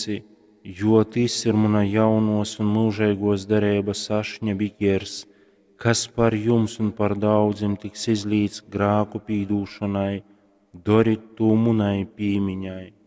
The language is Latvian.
teici, jo tis ir mana jaunos un mūžēgos derības ašņa biķers, kas par jums un par daudziem tiks izlīts grāku pīdūšanai, dorit to munai pīmiņai.